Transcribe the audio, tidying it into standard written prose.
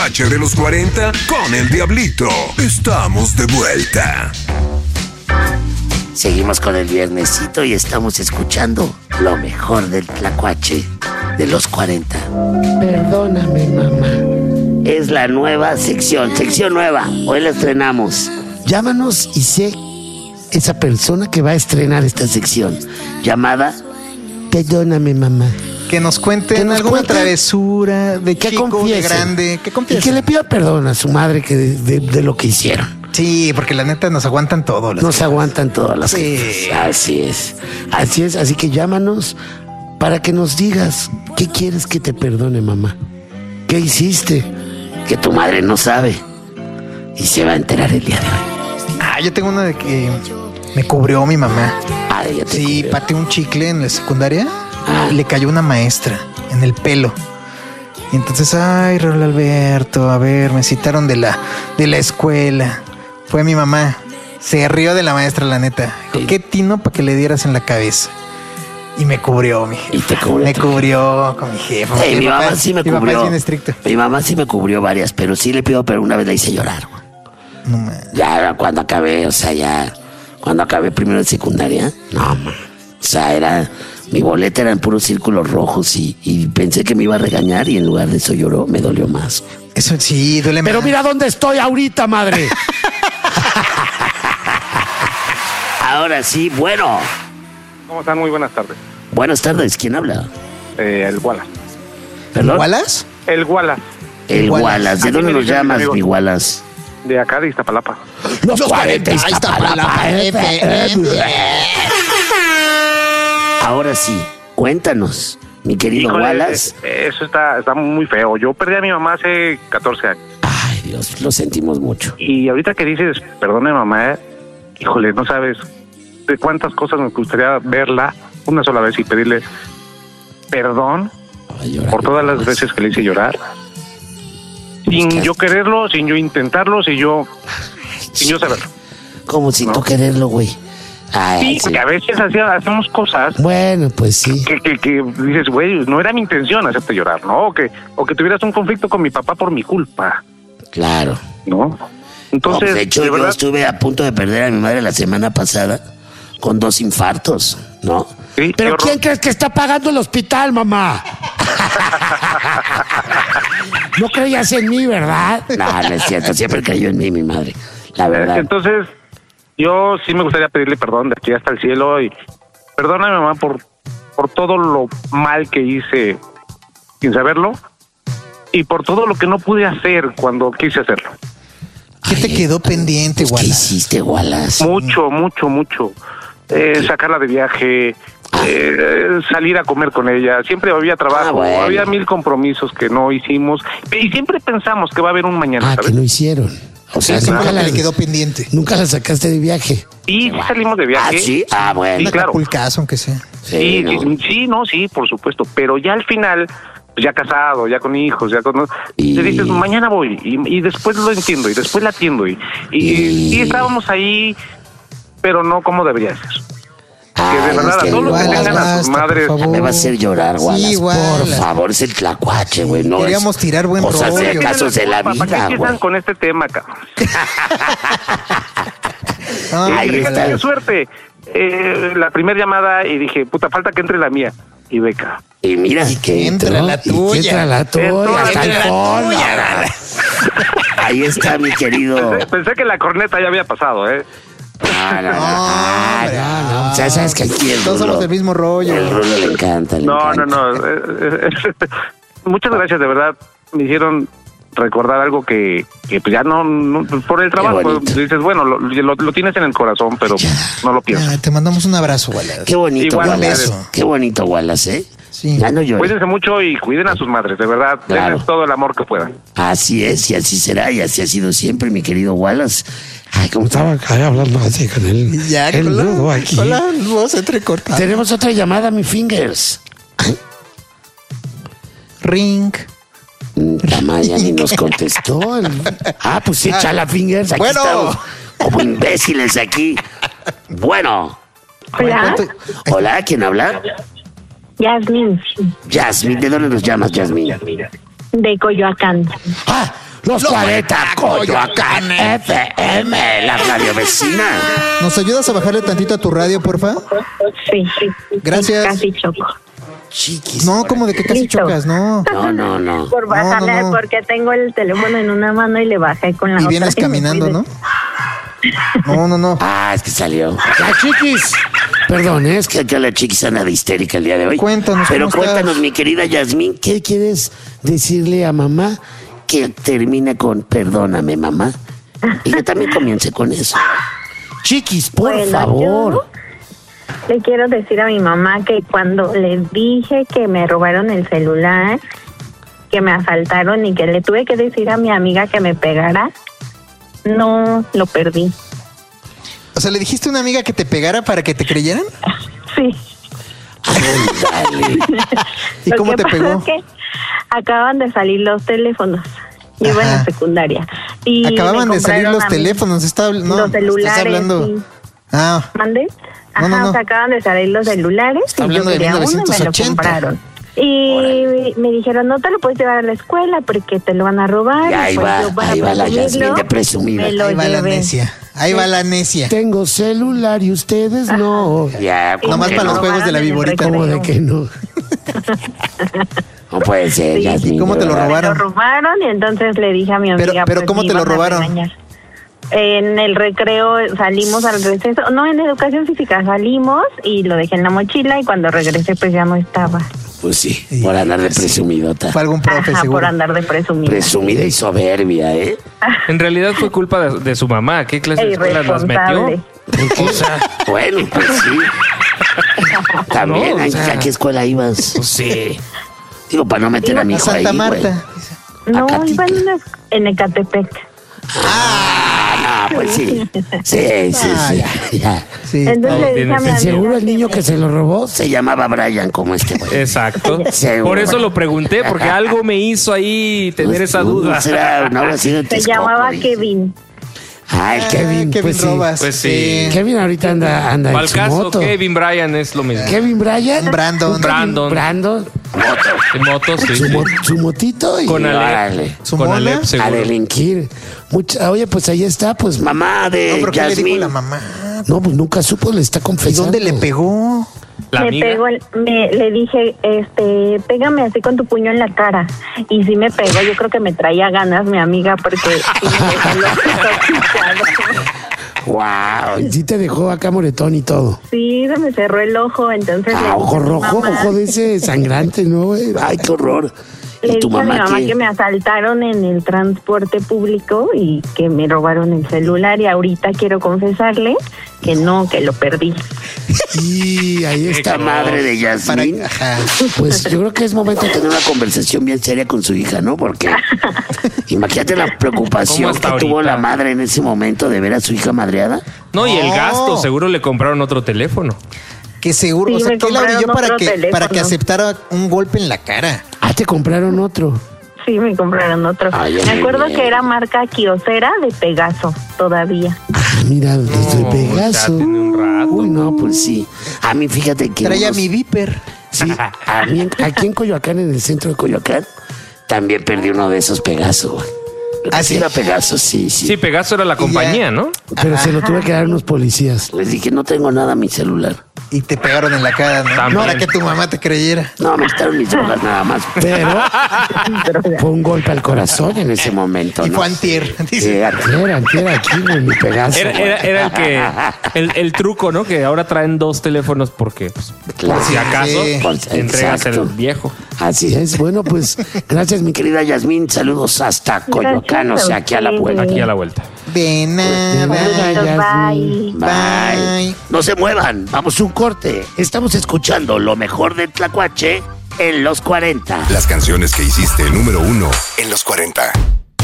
tlacuache de los 40 con el Diablito. Estamos de vuelta. Seguimos con el viernesito y estamos escuchando lo mejor del tlacuache de los 40. Perdóname, mamá. Es la nueva sección nueva. Hoy la estrenamos. Llámanos y sé esa persona que va a estrenar esta sección llamada Perdóname, mamá. Que nos cuenten alguna travesura de chico, de grande. Que y que le pida perdón a su madre que de lo que hicieron. Sí, porque la neta nos aguantan todo. Nos aguantan todas las cosas. Así es. Así que llámanos para que nos digas qué quieres que te perdone, mamá. ¿Qué hiciste? Que tu madre no sabe y se va a enterar el día de hoy. Yo tengo una de que me cubrió mi mamá. Sí, pateé un chicle en la secundaria y le cayó una maestra en el pelo. Y entonces, Raúl Alberto, a ver, me citaron de la escuela. Fue mi mamá. Se rió de la maestra, la neta. Dijo, ¿qué tino para que le dieras en la cabeza? Y me cubrió, mi jefe. ¿Y te cubrió? Me cubrió con mi jefe. Mi mamá sí me cubrió. Mi papá es bien estricto. Mi mamá sí me cubrió varias, pero sí le pido, pero una vez la hice llorar. No, man. Ya cuando acabé, cuando acabé primero de secundaria, no, man. Mi boleta era en puros círculos rojos y pensé que me iba a regañar y en lugar de eso lloró, me dolió más. Eso sí, duele más. Pero mira dónde estoy ahorita, madre. Ahora sí, bueno. ¿Cómo están? Muy buenas tardes. Buenas tardes, ¿quién habla? El Wallace. ¿Perdón? ¿Wallace? El Wallace. El Wallace. ¿De Aquí dónde me nos dicen llamas, amigos. mi Wallace? De acá, de Iztapalapa. Los 40 Iztapalapa. Ahora sí, cuéntanos, mi querido Híjole, Wallace. Eso está muy feo. Yo perdí a mi mamá hace 14 años. Ay, Dios, lo sentimos mucho. Y ahorita que dices, perdone mamá, híjole, no sabes de cuántas cosas me gustaría verla una sola vez y pedirle perdón por todas las veces que le hice llorar. Sin yo quererlo, sin yo intentarlo, sin yo saberlo. ¿Cómo sin tú quererlo, güey? Sí, porque a veces hacemos cosas. Bueno, pues sí. Que dices, güey, no era mi intención hacerte llorar, ¿no? O que tuvieras un conflicto con mi papá por mi culpa. Claro. ¿No? Entonces, no, de hecho, yo estuve a punto de perder a mi madre la semana pasada con 2 infartos, ¿no? Sí, ¿Pero quién crees que está pagando el hospital, mamá? No creías en mí, ¿verdad? No, no es cierto. Siempre creyó en mí, mi madre. La verdad. Entonces, yo sí me gustaría pedirle perdón de aquí hasta el cielo y perdóname, mamá, por todo lo mal que hice sin saberlo y por todo lo que no pude hacer cuando quise hacerlo. ¿Qué te quedó pendiente, Wallace? ¿Qué hiciste, Wallace? Mucho. Sacarla de viaje, salir a comer con ella. Siempre había trabajo, bueno. Había 1000 compromisos que no hicimos y siempre pensamos que va a haber un mañana, ¿sabes? Que no hicieron. O sea, nunca le quedó pendiente. Nunca la sacaste de viaje. Y sí salimos de viaje. Sí, bueno. Sí, claro. Acapulcazo, aunque sea. Sí, por supuesto. Pero ya al final, pues ya casado, ya con hijos, Y te dices, mañana voy, y después lo entiendo, y después la atiendo, y estábamos ahí, pero no como debería ser. Que de verdad, a todos los que tengan a sus madres. Me va a hacer llorar, Wallace. Sí, Wallace. Por favor, es el tlacuache, güey. No queríamos tirar buen rollo. Cosas de casos de la ¿Para qué vida, empiezan güey. con este tema, cabrón? Ahí está. Qué suerte. La primera llamada y dije, puta, falta que entre la mía. Y beca. Y mira que entra la tuya. Entra la tuya. Hasta el fondo. Ahí está mi querido. Pensé que la corneta ya había pasado, ¿eh? No. O sea, sabes que aquí Todos somos del mismo rollo. El Rulo le encanta. No. Muchas gracias, de verdad. Me hicieron recordar algo que pues ya no por el trabajo. bonito. Dices, bueno, lo tienes en el corazón, pero no lo piensas. Te mandamos un abrazo, Wallace. Qué bonito, Igual, Wallace. beso. Qué bonito, Wallace, ¿eh? Sí. Ya no llores. Cuídense mucho y cuiden a sus madres, de verdad. Claro. Denles todo el amor que puedan. Así es, y así será, y así ha sido siempre, mi querido Wallace. Ay, cómo Estaba acá hablando así con él. Ya, el con nudo aquí. con la voz entrecortada. Tenemos otra llamada, mi fingers. Ring. Tamaya ni nos contestó. Pues sí, chala fingers. Aquí Bueno. estamos como imbéciles aquí. Bueno. Hola, Hola, ¿quién habla? Yasmín, Yasmín, ¿de dónde nos llamas, Yasmín? de Coyoacán. Los 40 Coyoacán FM, la radio vecina. ¿Nos ayudas a bajarle tantito a tu radio, porfa? Sí. Gracias. Casi choco. Chiquis. No, como de que casi Listo. chocas, no. No. Por bajarle, No. porque tengo el teléfono en una mano y le bajé con la otra. Y vienes me caminando, fui de- ¿no? No. Ah, es que salió. La Chiquis. Perdón, es que acá la Chiquis anda de histérica el día de hoy. Cuéntanos, Pero ¿cómo estás? cuéntanos, mi querida Yasmín, ¿qué quieres decirle a mamá que termine con perdóname, mamá? Y que también comience con eso. Chiquis, por Bueno, favor. Le quiero decir a mi mamá que cuando le dije que me robaron el celular, que me asaltaron y que le tuve que decir a mi amiga que me pegara, no lo perdí. O sea, ¿le dijiste a una amiga que te pegara para que te creyeran? Sí. Ándale. ¿Y Lo cómo que te pasa pegó? es que acaban de salir los teléfonos. Yo iba en Ajá. la secundaria. Y Acababan me de salir compraron los a mí teléfonos. los celulares. Estás hablando. Sí. Ah, ¿Mande? Ajá, No. o sea, acaban de salir los celulares Está y yo hablando de quería uno y me lo 1980. compraron. Y me dijeron, no te lo puedes llevar a la escuela porque te lo van a robar. Y ahí pues va, yo, para ahí va la presumirlo, Yasmín de presumida. me lo ahí va la llevé. necia. Ahí va la necia. Tengo celular y ustedes no. Ya, Y Nomás me para los lo juegos de la robaron en el viborita. ¿Cómo recreo. de que no? No puede ser, Sí. Yasmín. ¿Cómo te lo de verdad. robaron? Me lo robaron y entonces le dije a mi amiga. Pero pues, ¿cómo me te lo iban a robaron? regañar. En el recreo salimos al receso, no, en educación física salimos y lo dejé en la mochila y cuando regresé pues ya no estaba. Pues sí, por andar de presumidota. Fue algún profe, Ajá, seguro. por andar de presumida. Presumida y soberbia, ¿eh? En realidad fue culpa de su mamá. ¿Qué clase de escuela las Irresponsable. metió? O sea, bueno, pues sí. También, No, o sea, ¿a qué escuela ibas? Pues sí. Digo, para no meter a mi A hijo ahí, Santa güey. Marta. No, Acatitla. iba en Ecatepec. Ah, no, pues sí. Sí, ya. Sí. Entonces le dije a mi tienes- amiga Seguro el que niño me- que se lo robó se llamaba Brian, como este güey. Exacto. Seguro. Por eso lo pregunté, porque algo me hizo ahí tener esa duda. No será una hora así de se Texcoco, llamaba dice. Kevin. Ah, el Kevin, Kevin pues sí. Robas. Pues sí. Kevin ahorita anda en Para el su caso, moto. Kevin Bryan es lo mismo. Kevin Bryan. Brandon. Brandon. Moto. En moto, sí. Su motito y Con órale. Alep. ¿Su Con mona? Alep, A seguro. delinquir. Oye, pues ahí está, pues mamá de No, pero ¿qué le dijo Yasmín. la mamá? No, pues nunca supo, le está ¿Y confesando. dónde le pegó? La Me amiga. pegó, le dije, pégame así con tu puño en la cara. Y sí me pegó, yo creo que me traía ganas mi amiga porque sí me dejó los ojos hinchados. Wow, sí te dejó acá moretón y todo. Sí, se me cerró el ojo, entonces le dije Ojo a mi rojo, mamá- ojo de ese sangrante, ¿no, güey? Ay, qué horror. Le ¿Y tu dije a mi mamá mamá qué? que me asaltaron en el transporte público y que me robaron el celular y ahorita quiero confesarle que no, que lo perdí. Y ahí está Qué madre de Para, Yasmín. ajá. Pues yo creo que es momento de tener una conversación bien seria con su hija, ¿no? Porque imagínate la preocupación ¿Cómo está que tuvo ahorita? la madre en ese momento de ver a su hija madreada. No, y el No. gasto, seguro le compraron otro teléfono. Que seguro, Sí, o sea, me que la compraron orilló para otro que, teléfono. para que aceptara un golpe en la cara. Ah, te compraron otro. Sí, me compraron otro. Ay, me muy acuerdo bien. que era marca Kyocera de Pegaso todavía. Ah, mira, desde No, Pegaso. ya tiene un rato. Uy, no, pues sí. A mí, fíjate que. Traía unos- mi Viper. Sí, a mí, aquí en Coyoacán, en el centro de Coyoacán, también perdí uno de esos Pegaso. güey. ¿Ah, Sí, sí? era Pegaso, sí. Sí, Pegaso era la compañía, ¿no? Pero se lo tuve que dar a unos policías. Les dije, no tengo nada en mi celular. Y te pegaron en la cara, ¿no? También. Para que tu mamá te creyera. No, me quitaron mis drogas nada más. Pero fue un golpe al corazón en ese momento. Y ¿no? fue antier. Dice. Antier aquí, güey, mi Pegaso. Era el que. El truco, ¿no? Que ahora traen dos teléfonos porque, pues, Claro. por si acaso, Sí. Pues, entregas el exacto. viejo. Así es. Bueno, pues gracias, mi querida Yasmín. Saludos hasta Coyoacán, o sea, aquí a la vuelta. Aquí a la vuelta. De nada. Bye. Bye. No se muevan, vamos a un corte. Estamos escuchando lo mejor de Tlacuache en los 40. Las canciones que hiciste número 1 en los 40.